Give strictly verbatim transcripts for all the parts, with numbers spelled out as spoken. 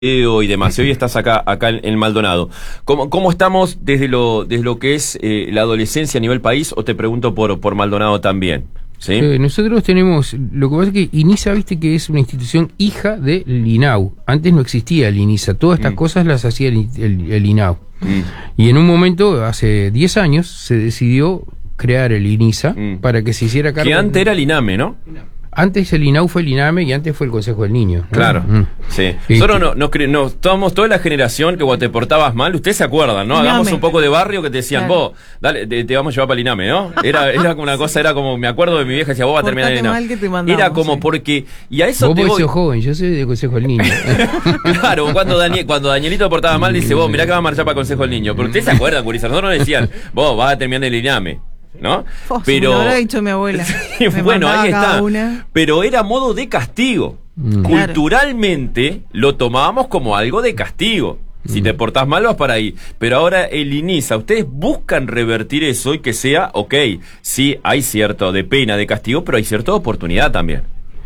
y demás. Hoy estás acá, acá en Maldonado. ¿Cómo, cómo estamos desde lo, desde lo que es eh, la adolescencia a nivel país? O te pregunto por, por Maldonado también. ¿Sí? Eh, nosotros tenemos, lo que pasa es que INISA, viste que es una institución hija del INAU. Antes no existía el INISA, todas estas mm. cosas las hacía el, el, el INAU. Mm. Y en un momento, hace diez años, se decidió crear el INISA mm. para que se hiciera cargo. Que antes era el INAME, ¿no? Antes el INAU fue el INAME y antes fue el Consejo del Niño, ¿no? Claro, mm. sí. Nosotros no, no, no, no, somos toda la generación que cuando te portabas mal, ustedes se acuerdan, ¿no? Hagamos un poco de barrio que te decían, claro. vos, dale, te, te vamos a llevar para el INAME, ¿no? Era, era como una cosa, era como, me acuerdo de mi vieja, decía, vos vas a terminar en el INAME. Era como sí. porque, y a eso vos te vos voy... sos joven, yo soy del Consejo del Niño. Claro, cuando, Daniel, cuando Danielito portaba mal, dice, vos, mirá que va a marchar para el Consejo del Niño. Pero ustedes se acuerdan, Curisa, nosotros nos decían, vos vas a terminar en el INAME, ¿no? Oh, pero me lo habrá dicho mi abuela. Me bueno, ahí está. Una. Pero era modo de castigo. Mm. Culturalmente lo tomábamos como algo de castigo. Mm. Si te portás mal vas para ahí. Pero ahora el INISA, ustedes buscan revertir eso y que sea, ok, sí hay cierto de pena, de castigo, pero hay cierta oportunidad también.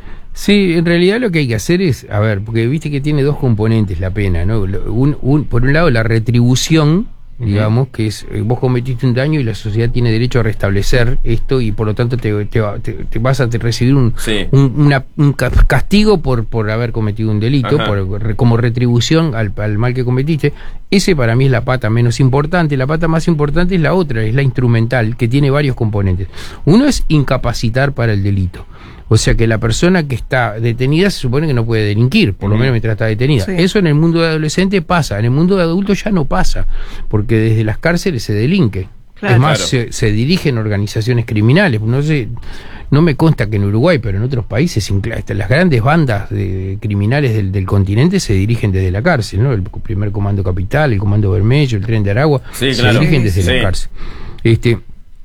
Sí, en realidad lo que hay que hacer es, a ver, porque viste que tiene dos componentes la pena, ¿no? Un, un, por un lado la retribución, digamos, que es, vos cometiste un daño y la sociedad tiene derecho a restablecer esto y por lo tanto te, te, te, te vas a te recibir un, sí. un, una, un castigo por, por haber cometido un delito, por, como retribución al, al mal que cometiste. Ese para mí es la pata menos importante. La pata más importante es la otra, es la instrumental, que tiene varios componentes. Uno es incapacitar para el delito. O sea que la persona que está detenida se supone que no puede delinquir, por lo menos mientras está detenida. Sí. Eso en el mundo de adolescente pasa, en el mundo de adulto ya no pasa, porque desde las cárceles se delinque. Claro. Es más, claro. se, se dirigen organizaciones criminales. No sé, no me consta que en Uruguay, pero en otros países, las grandes bandas de criminales del, del continente se dirigen desde la cárcel, ¿no? El primer Comando Capital, el Comando Bermejo, el Tren de Aragua, sí, se claro. dirigen desde sí. la cárcel. Este,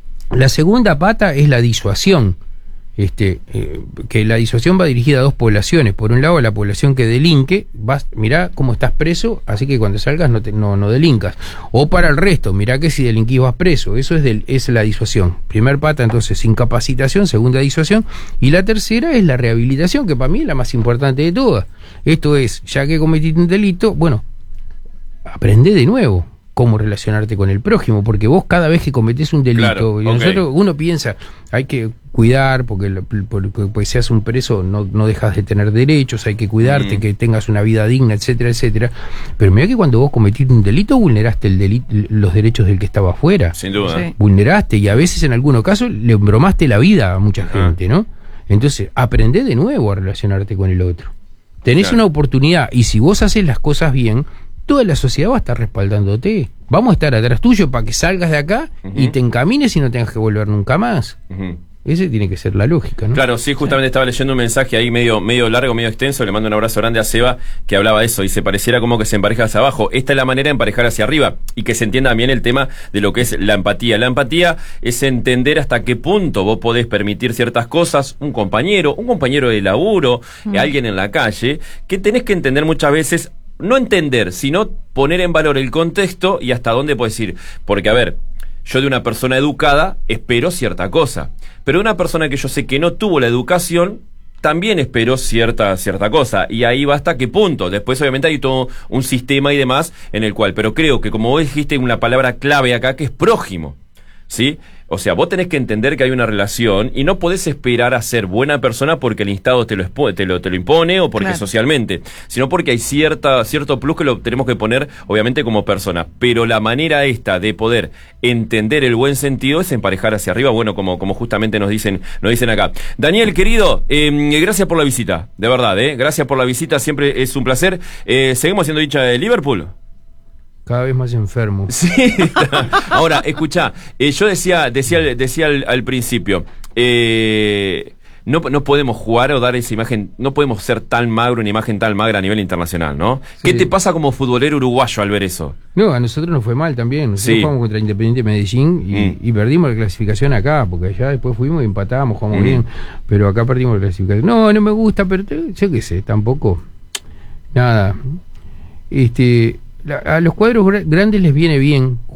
la segunda pata es la disuasión. Este, eh, que la disuasión va dirigida a dos poblaciones. Por un lado, la población que delinque, vas, mirá cómo estás preso, así que cuando salgas no, te, no, no delincas. O para el resto, mirá que si delinquís vas preso. Eso es, del, es la disuasión. Primer pata, entonces, incapacitación. Segunda, disuasión. Y la tercera es la rehabilitación, que para mí es la más importante de todas. Esto es, ya que cometiste un delito, bueno, aprende de nuevo cómo relacionarte con el prójimo, porque vos cada vez que cometés un delito, claro, y okay. nosotros, uno piensa, hay que cuidar, porque, porque, porque seas un preso no, no dejas de tener derechos, hay que cuidarte, mm. que tengas una vida digna, etcétera, etcétera, pero mirá que cuando vos cometiste un delito, vulneraste el delito, los derechos del que estaba afuera. Sin duda. Sí. Vulneraste, y a veces en algunos casos le embromaste la vida a mucha ah. gente, ¿no? Entonces, aprendé de nuevo a relacionarte con el otro. Tenés claro. una oportunidad, y si vos haces las cosas bien, toda la sociedad va a estar respaldándote. Vamos a estar atrás tuyo para que salgas de acá uh-huh. y te encamines y no tengas que volver nunca más. Uh-huh. Esa tiene que ser la lógica, ¿no? Claro, sí, justamente sí. estaba leyendo un mensaje ahí medio medio largo, medio extenso. Le mando un abrazo grande a Seba, que hablaba de eso. Y se pareciera como que se empareja hacia abajo. Esta es la manera de emparejar hacia arriba. Y que se entienda bien el tema de lo que es la empatía. La empatía es entender hasta qué punto vos podés permitir ciertas cosas. Un compañero, un compañero de laburo, uh-huh. alguien en la calle, que tenés que entender muchas veces. No entender, sino poner en valor el contexto y hasta dónde puedes ir. Porque, a ver, yo de una persona educada espero cierta cosa. Pero de una persona que yo sé que no tuvo la educación, también espero cierta, cierta cosa. Y ahí va hasta qué punto. Después, obviamente, hay todo un sistema y demás en el cual. Pero creo que, como vos dijiste, una palabra clave acá, que es prójimo. ¿Sí? O sea, vos tenés que entender que hay una relación y no podés esperar a ser buena persona porque el Estado te lo, te lo, te lo impone o porque claro. socialmente, sino porque hay cierta, cierto plus que lo tenemos que poner, obviamente, como persona. Pero la manera esta de poder entender el buen sentido es emparejar hacia arriba, bueno, como, como justamente nos dicen, nos dicen acá. Daniel, querido, eh, gracias por la visita, de verdad, eh, gracias por la visita, siempre es un placer. Eh, ¿Seguimos siendo hincha de Liverpool? Cada vez más enfermo. Sí. Ahora, escuchá, eh, yo decía, decía, decía al, al principio, eh, no, no podemos jugar o dar esa imagen, no podemos ser tan magro, una imagen tan magra a nivel internacional, ¿no? Sí. ¿Qué te pasa como futbolero uruguayo al ver eso? No, a nosotros nos fue mal también. Nosotros sí. jugamos contra Independiente Medellín y, mm. y perdimos la clasificación acá, porque allá después fuimos y empatábamos, jugamos mm. bien, pero acá perdimos la clasificación. No, no me gusta, pero yo qué sé, tampoco. Nada. Este... A los cuadros grandes les viene bien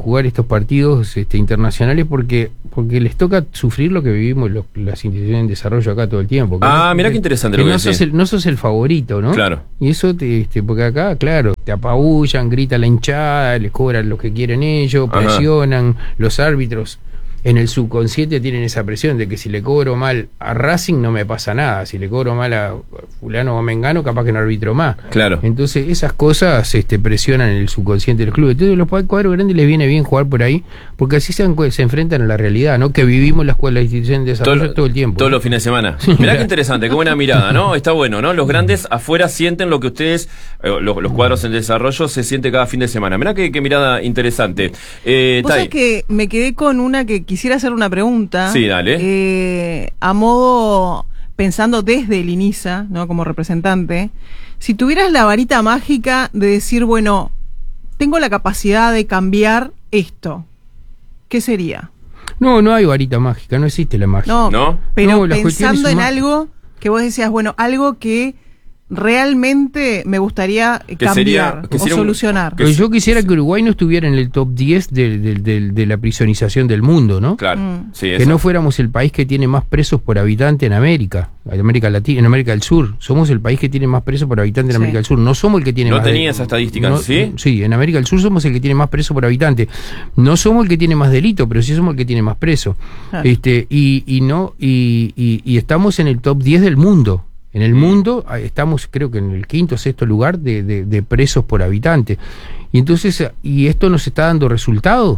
jugar estos partidos este, internacionales porque porque les toca sufrir lo que vivimos los, las instituciones en desarrollo acá todo el tiempo. Ah, no, mirá qué interesante que lo que no sos, el, no sos el favorito, ¿no? Claro. Y eso, te, este, porque acá, claro, te apabullan, grita la hinchada, les cobran lo que quieren ellos, presionan, ajá, los árbitros. En el subconsciente tienen esa presión de que si le cobro mal a Racing no me pasa nada, si le cobro mal a fulano o Mengano capaz que no arbitro más. Claro. Entonces esas cosas este, presionan en el subconsciente del club. Entonces a los cuadros grandes les viene bien jugar por ahí, porque así se, se enfrentan a la realidad, ¿no? Que vivimos la escuela, la institución de desarrollo todo, todo el tiempo. Todos ¿no? los fines de semana. Mirá qué interesante, qué buena mirada, ¿no? Está bueno, ¿no? Los grandes afuera sienten lo que ustedes, eh, los, los cuadros en desarrollo, se siente cada fin de semana. Mirá qué, qué mirada interesante. Eh, Vos sabés que me quedé con una que quisiera hacer una pregunta. Sí, dale. Eh, a modo, pensando desde el INISA, ¿no? Como representante, si tuvieras la varita mágica de decir, bueno, tengo la capacidad de cambiar esto, ¿qué sería? No, no hay varita mágica, no existe la magia. No, ¿No? pero no, pensando en más... algo que vos decías, bueno, algo que realmente me gustaría cambiar sería, o sería solucionar. Un, yo quisiera que Uruguay no estuviera en el top diez de, de, de, de la prisonización del mundo, ¿no? Claro, Mm. sí, que eso. no fuéramos el país que tiene más presos por habitante en América, en América Latina, en América del Sur. Somos el país que tiene más presos por habitante en Sí. América del Sur. No somos el que tiene No más. tenía de, esa estadística, no, ¿sí? Sí, en América del Sur somos el que tiene más presos por habitante. No somos el que tiene más delito, pero sí somos el que tiene más presos. Claro. Este, y, y no, y, y, y estamos en el top diez del mundo. En el mundo estamos, creo que en el quinto o sexto lugar de, de, de presos por habitante. Y entonces, ¿y esto nos está dando resultado?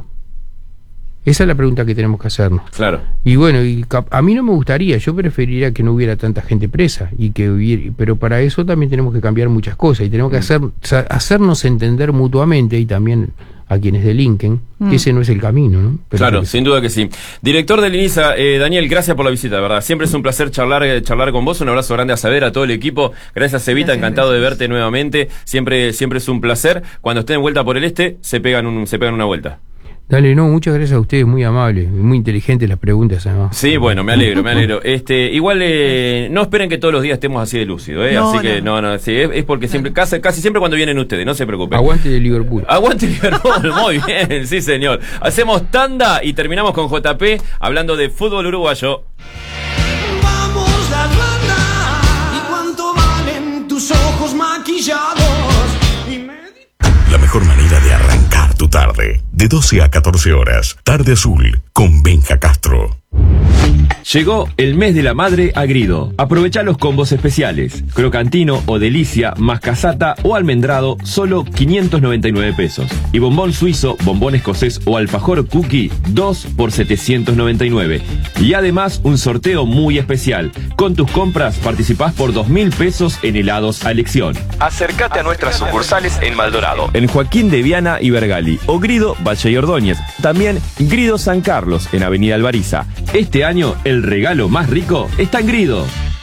Esa es la pregunta que tenemos que hacernos. Claro. Y bueno, y a mí no me gustaría, yo preferiría que no hubiera tanta gente presa, y que hubiera, pero para eso también tenemos que cambiar muchas cosas, y tenemos que hacer, hacernos entender mutuamente, y también a quienes delinquen, mm. que ese no es el camino, ¿no? Pero claro, que... sin duda que sí. Director del INISA, eh, Daniel, gracias por la visita, ¿verdad? Siempre es un placer charlar, eh, charlar con vos. Un abrazo grande a Saavedra, a todo el equipo. Gracias, Evita, gracias, encantado gracias. de verte nuevamente. Siempre, siempre es un placer. Cuando estén en vuelta por el este, se pegan, un, se pegan una vuelta. Dale, no, muchas gracias a ustedes, muy amables, muy inteligentes las preguntas, además. Sí, bueno, me alegro, me alegro. Este, igual eh, no esperen que todos los días estemos así de lúcido, ¿eh? No, así que no, no, sí, es, es porque siempre, casi, casi siempre cuando vienen ustedes, no se preocupen. Aguante de Liverpool. Aguante Liverpool, muy bien, sí señor. Hacemos tanda y terminamos con J P hablando de fútbol uruguayo. Vamos la banda, ¿y cuánto valen tus ojos maquillados? Y me... La mejor manera de arrancar tu tarde, de doce a catorce horas, Tarde Azul, con Benja Castro. Llegó el mes de la madre a Grido. Aprovecha los combos especiales. Crocantino o delicia, más casata o almendrado, solo quinientos noventa y nueve pesos. Y bombón suizo, bombón escocés o alfajor cookie, dos por setecientos noventa y nueve. Y además un sorteo muy especial. Con tus compras participás por dos mil pesos en helados a elección. Acércate a nuestras sucursales en Maldonado, en Joaquín de Viana y Bergali, o Grido, Valle y Ordóñez. También Grido San Carlos, en Avenida Alvariza. Este año, el regalo más rico está en Grido.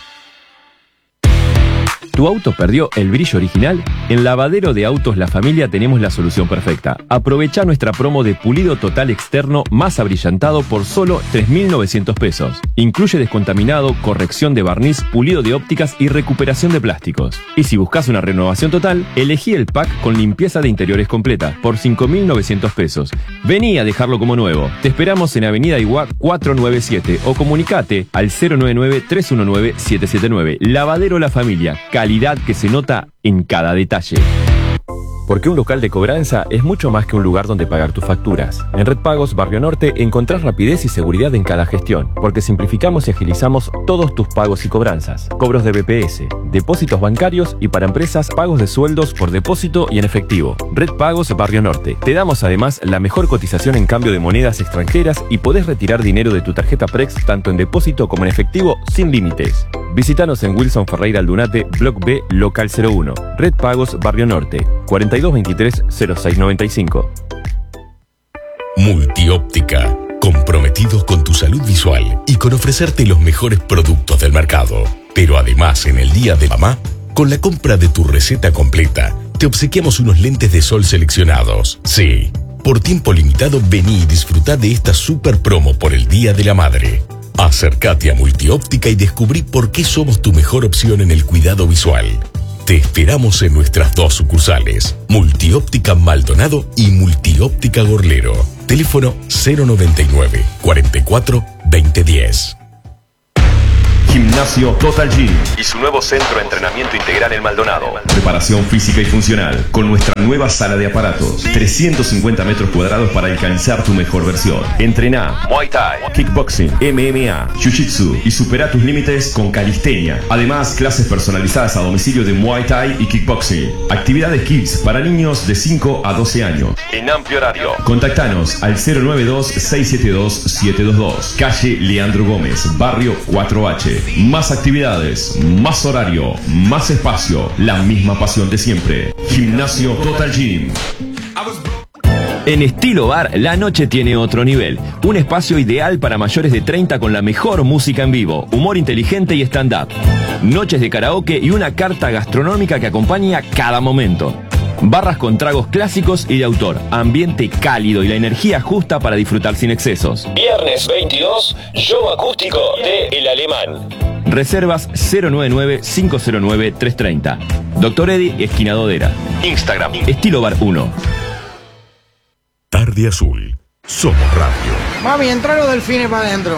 ¿Tu auto perdió el brillo original? En Lavadero de Autos La Familia tenemos la solución perfecta. Aprovecha nuestra promo de pulido total externo más abrillantado por solo tres mil novecientos pesos. Incluye descontaminado, corrección de barniz, pulido de ópticas y recuperación de plásticos. Y si buscas una renovación total, elegí el pack con limpieza de interiores completa por cinco mil novecientos pesos. Vení a dejarlo como nuevo. Te esperamos en Avenida Iguá cuatrocientos noventa y siete o comunicate al cero nueve nueve, tres uno nueve, siete siete nueve. Lavadero La Familia. Calidad que se nota en cada detalle. Porque un local de cobranza es mucho más que un lugar donde pagar tus facturas. En Red Pagos Barrio Norte encontrás rapidez y seguridad en cada gestión, porque simplificamos y agilizamos todos tus pagos y cobranzas. Cobros de B P S, depósitos bancarios y para empresas pagos de sueldos por depósito y en efectivo. Red Pagos Barrio Norte. Te damos además la mejor cotización en cambio de monedas extranjeras y podés retirar dinero de tu tarjeta Prex tanto en depósito como en efectivo sin límites. Visítanos en Wilson Ferreira Aldunate, Block B, Local cero uno. Red Pagos Barrio Norte, cuarenta y dos veintitrés, cero seis noventa y cinco. Multióptica, comprometidos con tu salud visual y con ofrecerte los mejores productos del mercado. Pero además, en el Día de Mamá, con la compra de tu receta completa, te obsequiamos unos lentes de sol seleccionados. Sí, por tiempo limitado vení y disfrutá de esta super promo por el Día de la Madre. Acércate a Multióptica y descubrí por qué somos tu mejor opción en el cuidado visual. Te esperamos en nuestras dos sucursales, Multióptica Maldonado y Multióptica Gorlero. Teléfono cero noventa y nueve, cuarenta y cuatro, veinte diez. Gimnasio Total Gym Y su nuevo centro de entrenamiento integral en Maldonado. Preparación física y funcional con nuestra nueva sala de aparatos. trescientos cincuenta metros cuadrados para alcanzar tu mejor versión. Entrená Muay Thai, kickboxing, M M A, jiu-jitsu y supera tus límites con calistenia. Además, clases personalizadas a domicilio de Muay Thai y kickboxing. Actividades kids para niños de cinco a doce años. en amplio horario. Contactanos al cero nueve dos, seis siete dos, siete dos dos. Calle Leandro Gómez, Barrio cuatro H. Más actividades, más horario, más espacio, la misma pasión de siempre. Gimnasio Total Gym. En Estilo Bar, la noche tiene otro nivel. Un espacio ideal para mayores de treinta con la mejor música en vivo, humor inteligente y stand-up. Noches de karaoke y una carta gastronómica que acompaña cada momento. Barras con tragos clásicos y de autor, ambiente cálido y la energía justa para disfrutar sin excesos. Viernes veintidós, show acústico de El Alemán. Reservas cero nueve nueve, cinco cero nueve, tres tres cero. Doctor Eddie, esquina Dodera. Instagram. Estilo Bar uno. Tarde Azul. Somos radio. Mami, entra los delfines para adentro.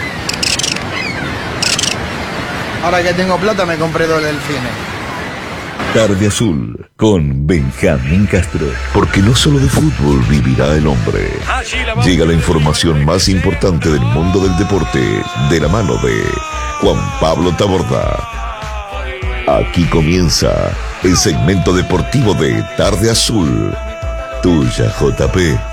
Ahora que tengo plata me compré dos delfines. Tarde Azul con Benjamín Castro, porque no solo de fútbol vivirá el hombre. Llega la información más importante del mundo del deporte de la mano de Juan Pablo Taborda. Aquí comienza el segmento deportivo de Tarde Azul. Tuya, J P.